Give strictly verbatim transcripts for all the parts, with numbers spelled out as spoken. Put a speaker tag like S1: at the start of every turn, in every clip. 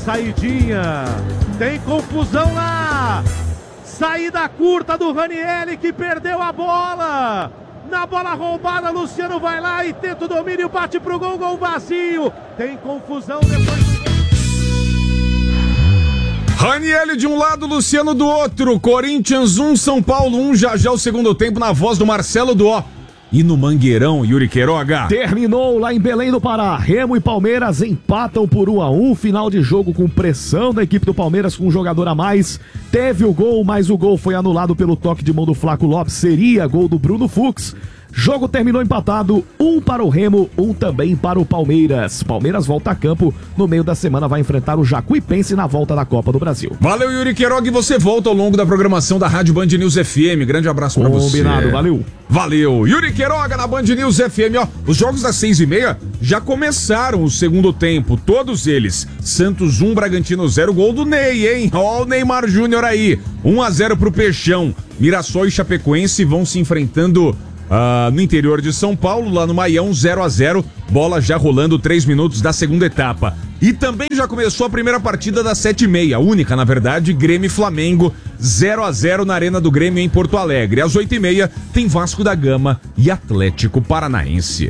S1: saidinha. Tem confusão lá. Saída curta do Ranieri que perdeu a bola. Na bola roubada, Luciano vai lá e tenta o domínio, bate pro gol, gol vazio. Tem confusão depois.
S2: Ranieri de um lado, Luciano do outro. Corinthians um, São Paulo um. Já já o segundo tempo na voz do Marcelo Duó. E no Mangueirão, Yuri Queiroga?
S3: Terminou lá em Belém do Pará. Remo e Palmeiras empatam por um a um. Final de jogo com pressão da equipe do Palmeiras com um jogador a mais. Teve o gol, mas o gol foi anulado pelo toque de mão do Flaco Lopes. Seria gol do Bruno Fux. Jogo terminou empatado, um para o Remo, um também para o Palmeiras. Palmeiras volta a campo, no meio da semana vai enfrentar o Jacuipense na volta da Copa do Brasil.
S2: Valeu, Yuri Queiroga, e você volta ao longo da programação da Rádio Band News F M. Grande abraço pra você.
S3: Combinado, valeu.
S2: Valeu. Yuri Queiroga na Band News F M, ó. Os jogos das seis e meia já começaram o segundo tempo, todos eles. Santos um, Bragantino zero, gol do Ney, hein? Ó o Neymar Júnior aí. um a zero pro Peixão. Mirassol e Chapecoense vão se enfrentando Uh, no interior de São Paulo, lá no Maião, zero a zero, bola já rolando, três minutos da segunda etapa. E também já começou a primeira partida das sete e meia, única na verdade, Grêmio e Flamengo, zero a zero na Arena do Grêmio em Porto Alegre. Às oito e meia tem Vasco da Gama e Atlético Paranaense.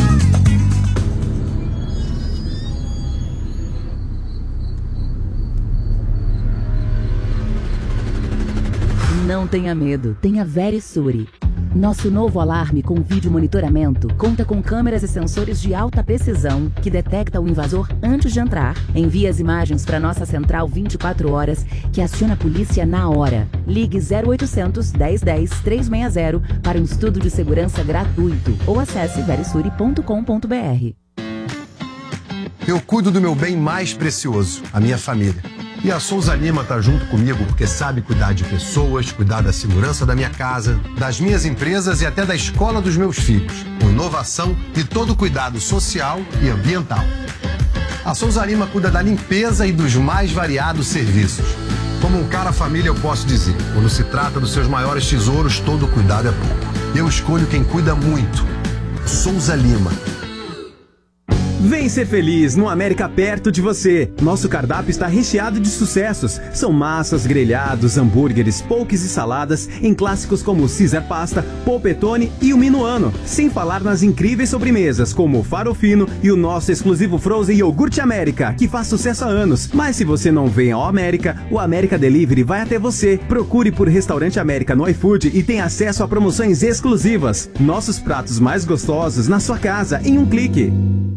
S4: Não tenha medo, tenha Verisure. Nosso novo alarme com vídeo monitoramento conta com câmeras e sensores de alta precisão que detecta o invasor antes de entrar, envia as imagens para nossa central vinte e quatro horas, que aciona a polícia na hora. Ligue zero oitocentos, dez dez, trezentos e sessenta para um estudo de segurança gratuito ou acesse verisure ponto com ponto b r.
S5: Eu cuido do meu bem mais precioso, a minha família. E a Souza Lima tá junto comigo porque sabe cuidar de pessoas, cuidar da segurança da minha casa, das minhas empresas e até da escola dos meus filhos, com inovação e todo cuidado social e ambiental. A Souza Lima cuida da limpeza e dos mais variados serviços. Como um cara família eu posso dizer, quando se trata dos seus maiores tesouros, todo cuidado é pouco. Eu escolho quem cuida muito. Souza Lima.
S6: Vem ser feliz no América perto de você. Nosso cardápio está recheado de sucessos. São massas, grelhados, hambúrgueres, poques e saladas em clássicos como Caesar Pasta, Polpettone e o Minuano. Sem falar nas incríveis sobremesas como o Farofino e o nosso exclusivo Frozen Iogurte América, que faz sucesso há anos. Mas se você não vem ao América, o América Delivery vai até você. Procure por Restaurante América no iFood e tenha acesso a promoções exclusivas. Nossos pratos mais gostosos na sua casa em um clique.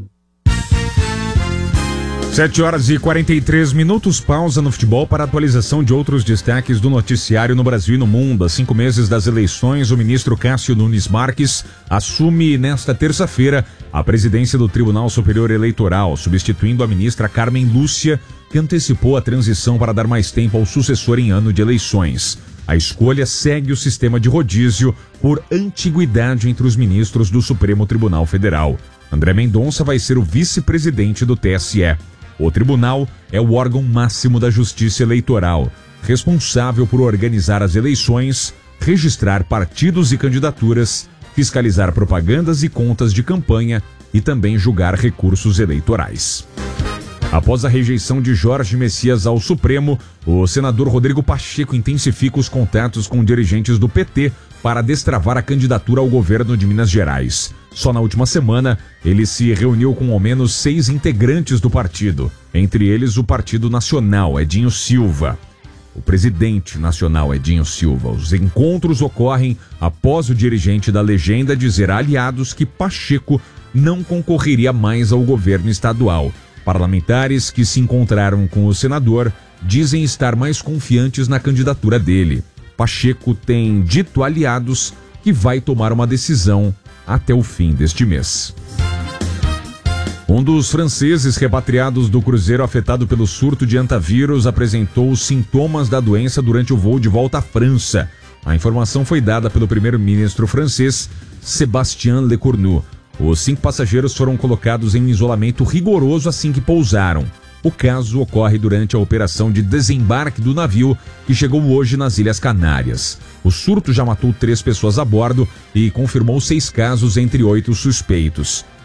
S2: sete horas e quarenta e três minutos, pausa no futebol para atualização de outros destaques do noticiário no Brasil e no mundo. Há cinco meses das eleições, o ministro Cássio Nunes Marques assume nesta terça-feira a presidência do Tribunal Superior Eleitoral, substituindo a ministra Carmen Lúcia, que antecipou a transição para dar mais tempo ao sucessor em ano de eleições. A escolha segue o sistema de rodízio por antiguidade entre os ministros do Supremo Tribunal Federal. André Mendonça vai ser o vice-presidente do T S E. O tribunal é o órgão máximo da Justiça Eleitoral, responsável por organizar as eleições, registrar partidos e candidaturas, fiscalizar propagandas e contas de campanha e também julgar recursos eleitorais. Após a rejeição de Jorge Messias ao Supremo, o senador Rodrigo Pacheco intensifica os contatos com dirigentes do P T para destravar a candidatura ao governo de Minas Gerais. Só na última semana, ele se reuniu com ao menos seis integrantes do partido, entre eles o Partido Nacional, Edinho Silva. O presidente nacional, Edinho Silva. Os encontros ocorrem após o dirigente da legenda dizer a aliados que Pacheco não concorreria mais ao governo estadual. Parlamentares que se encontraram com o senador dizem estar mais confiantes na candidatura dele. Pacheco tem dito a aliados que vai tomar uma decisão até o fim deste mês. Um dos franceses repatriados do cruzeiro afetado pelo surto de antavírus apresentou sintomas da doença durante o voo de volta à França. A informação foi dada pelo primeiro-ministro francês, Sébastien Lecornu. Os cinco passageiros foram colocados em isolamento rigoroso assim que pousaram. O caso ocorre durante a operação de desembarque do navio, que chegou hoje nas Ilhas Canárias. O surto já matou três pessoas a bordo e confirmou seis casos entre oito suspeitos.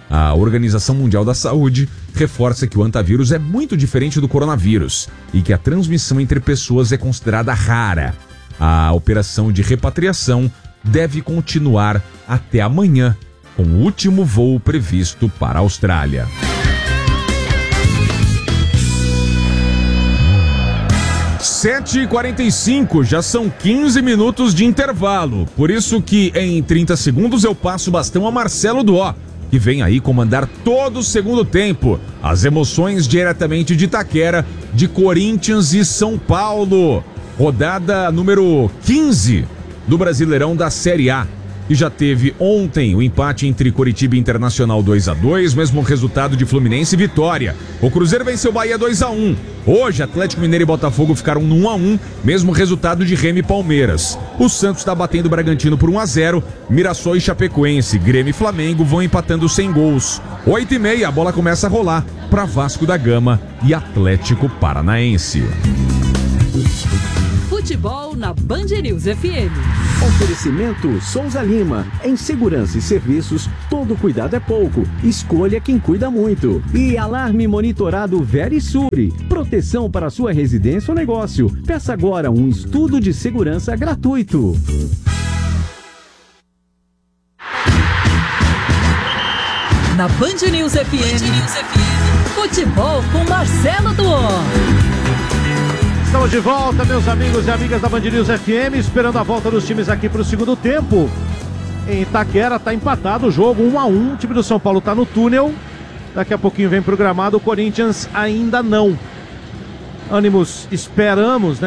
S2: A Organização Mundial da Saúde reforça que o antavírus é muito diferente do coronavírus e que a transmissão entre pessoas é considerada rara. A operação de repatriação deve continuar até amanhã, com o último voo previsto para a Austrália. sete e quarenta e cinco, já são quinze minutos de intervalo. Por isso que em trinta segundos eu passo o bastão a Marcelo Duó, que vem aí comandar todo o segundo tempo. As emoções diretamente de Itaquera, de Corinthians e São Paulo. Rodada número quinze do Brasileirão da Série A. E já teve ontem o empate entre Coritiba e Internacional dois a dois, mesmo resultado de Fluminense e Vitória. O Cruzeiro venceu o Bahia dois a um. Hoje, Atlético Mineiro e Botafogo ficaram no um a um, mesmo resultado de Remo e Palmeiras. O Santos está batendo o Bragantino por um a zero. Mirassol e Chapecoense, Grêmio e Flamengo vão empatando sem gols. oito e meia, a bola começa a rolar para Vasco da Gama e Atlético Paranaense.
S7: Futebol na Band News F M.
S6: Oferecimento Souza Lima. Em segurança e serviços, todo cuidado é pouco. Escolha quem cuida muito. E alarme monitorado Verisure. Proteção para sua residência ou negócio. Peça agora um estudo de segurança gratuito.
S7: Na Band News F M. Band News F M. Futebol com Marcelo Duó.
S1: Estamos de volta, meus amigos e amigas da Band News F M, esperando a volta dos times aqui para o segundo tempo. Em Itaquera está empatado o jogo, um a um. O time do São Paulo está no túnel. Daqui a pouquinho vem programado. O Corinthians ainda não. Ânimos, esperamos, né?